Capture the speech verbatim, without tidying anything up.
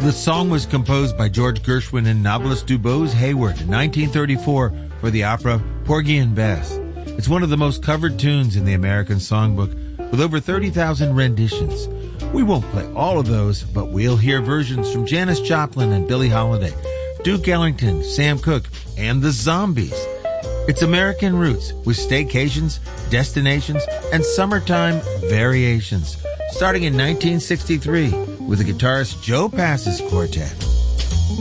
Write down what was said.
The song was composed by George Gershwin and novelist DuBose Hayward in nineteen thirty-four for the opera Porgy and Bess. It's one of the most covered tunes in the American Songbook, with over thirty thousand renditions. We won't play all of those, but we'll hear versions from Janis Joplin and Billie Holiday, Duke Ellington, Sam Cooke, and the Zombies. It's American roots with staycations, destinations, and summertime variations. Starting in nineteen sixty-three with the guitarist Joe Pass's quartet.